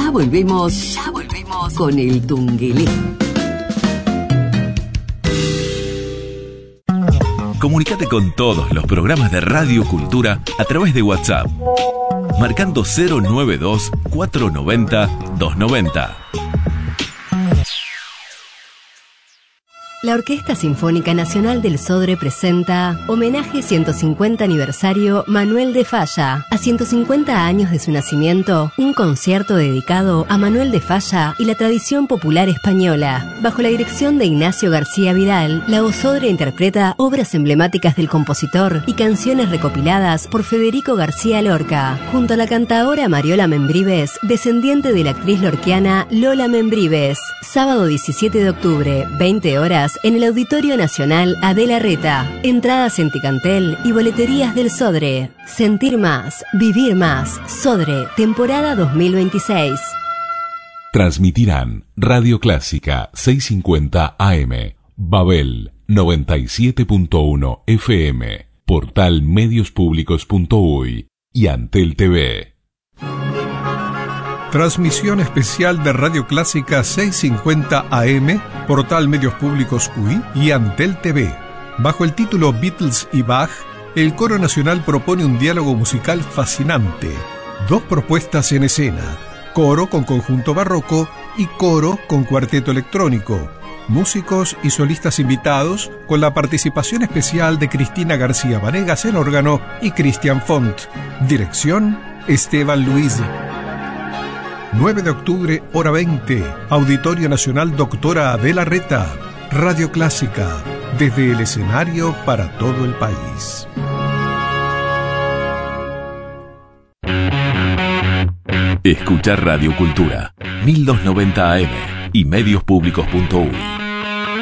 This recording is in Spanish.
Ya volvemos con el Tungelé. Comunicate con todos los programas de Radio Cultura a través de WhatsApp, marcando 092 490 290. La Orquesta Sinfónica Nacional del Sodre presenta Homenaje 150 Aniversario Manuel de Falla. A 150 años de su nacimiento, un concierto dedicado a Manuel de Falla y la tradición popular española. Bajo la dirección de Ignacio García Vidal, la Osodre interpreta obras emblemáticas del compositor y canciones recopiladas por Federico García Lorca, junto a la cantaora Mariola Membrives, descendiente de la actriz lorquiana Lola Membrives. Sábado 17 de octubre, 20 horas, en el Auditorio Nacional Adela Reta. Entradas en Ticantel y boleterías del Sodre. Sentir más, vivir más. Sodre, temporada 2026. Transmitirán Radio Clásica 650 AM, Babel 97.1 FM, Portal Mediospublicos.uy y Antel TV. Transmisión especial de Radio Clásica 650 AM, Portal Medios Públicos UI y Antel TV. Bajo el título Beatles y Bach, el Coro Nacional propone un diálogo musical fascinante. 2 propuestas en escena: coro con conjunto barroco y coro con cuarteto electrónico. Músicos y solistas invitados con la participación especial de Cristina García Vanegas en órgano y Cristian Font. Dirección: Esteban Luis. 9 de octubre, hora 20, Auditorio Nacional Doctora Adela Reta, Radio Clásica, desde el escenario para todo el país. Escuchar Radio Cultura, 1290 AM y Mediospublicos.uy.